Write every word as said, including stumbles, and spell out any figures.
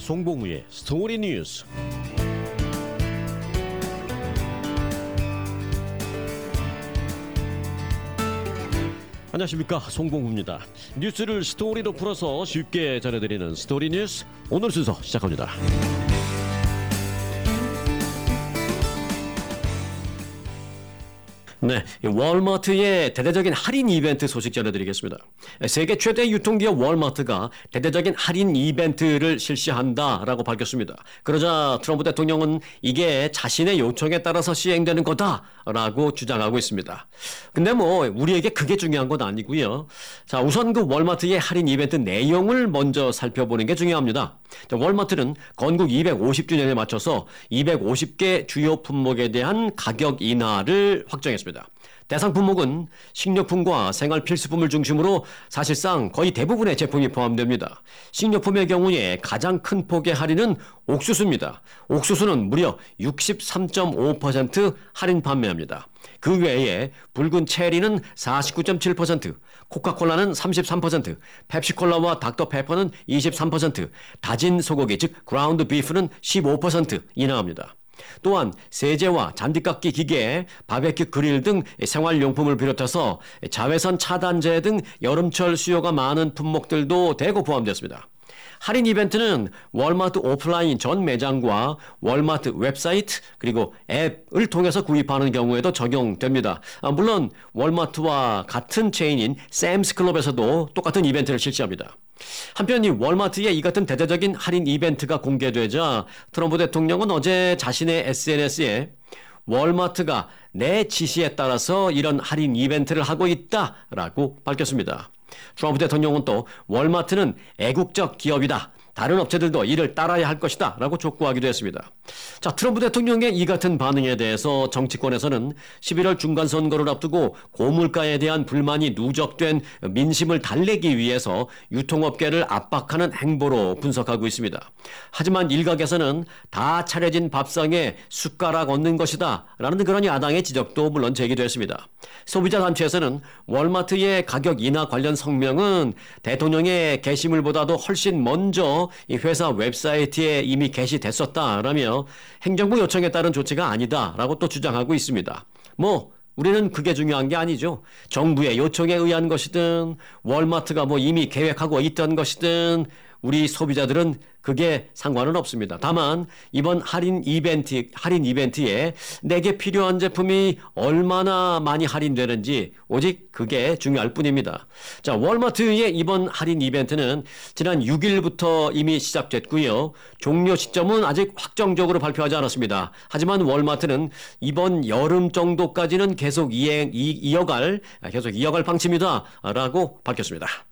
송봉우의 스토리 뉴스. 안녕하십니까, 송봉우입니다. 뉴스를 스토리로 풀어서 쉽게 전해드리는 스토리 뉴스, 오늘 순서 시작합니다. 네, 월마트의 대대적인 할인 이벤트 소식 전해드리겠습니다. 세계 최대 유통기업 월마트가 대대적인 할인 이벤트를 실시한다라고 밝혔습니다. 그러자 트럼프 대통령은 이게 자신의 요청에 따라서 시행되는 거다라고 주장하고 있습니다. 근데 뭐 우리에게 그게 중요한 건 아니고요. 자, 우선 그 월마트의 할인 이벤트 내용을 먼저 살펴보는 게 중요합니다. 자, 월마트는 건국 이백오십 주년에 맞춰서 이백오십 개 주요 품목에 대한 가격 인하를 확정했습니다. 대상 품목은 식료품과 생활 필수품을 중심으로 사실상 거의 대부분의 제품이 포함됩니다. 식료품의 경우에 가장 큰 폭의 할인은 옥수수입니다. 옥수수는 무려 육십삼 점 오 퍼센트 할인 판매합니다. 그 외에 붉은 체리는 사십구 점 칠 퍼센트, 코카콜라는 삼십삼 퍼센트, 펩시콜라와 닥터페퍼는 이십삼 퍼센트, 다진 소고기 즉 그라운드 비프는 십오 퍼센트 인하합니다. 또한 세제와 잔디깎기 기계, 바베큐 그릴 등 생활용품을 비롯해서 자외선 차단제 등 여름철 수요가 많은 품목들도 대거 포함되었습니다. 할인 이벤트는 월마트 오프라인 전 매장과 월마트 웹사이트 그리고 앱을 통해서 구입하는 경우에도 적용됩니다. 물론 월마트와 같은 체인인 샘스클럽에서도 똑같은 이벤트를 실시합니다. 한편 이 월마트의 이 같은 대대적인 할인 이벤트가 공개되자 트럼프 대통령은 어제 자신의 에스엔에스에 월마트가 내 지시에 따라서 이런 할인 이벤트를 하고 있다라고 밝혔습니다. 트럼프 대통령은 또 월마트는 애국적 기업이다, 다른 업체들도 이를 따라야 할 것이다 라고 촉구하기도 했습니다. 자, 트럼프 대통령의 이 같은 반응에 대해서 정치권에서는 십일월 중간선거를 앞두고 고물가에 대한 불만이 누적된 민심을 달래기 위해서 유통업계를 압박하는 행보로 분석하고 있습니다. 하지만 일각에서는 다 차려진 밥상에 숟가락 얹는 것이다 라는 그런 야당의 지적도 물론 제기됐습니다. 소비자 단체에서는 월마트의 가격 인하 관련 성명은 대통령의 게시물보다도 훨씬 먼저 이 회사 웹사이트에 이미 게시됐었다라며 행정부 요청에 따른 조치가 아니다라고 또 주장하고 있습니다. 뭐 우리는 그게 중요한 게 아니죠. 정부의 요청에 의한 것이든 월마트가 뭐 이미 계획하고 있던 것이든 우리 소비자들은 그게 상관은 없습니다. 다만 이번 할인 이벤트, 할인 이벤트에 내게 필요한 제품이 얼마나 많이 할인되는지 오직 그게 중요할 뿐입니다. 자, 월마트의 이번 할인 이벤트는 지난 육 일부터 이미 시작됐고요. 종료 시점은 아직 확정적으로 발표하지 않았습니다. 하지만 월마트는 이번 여름 정도까지는 계속 이행, 이, 이어갈, 계속 이어갈 방침이다라고 밝혔습니다.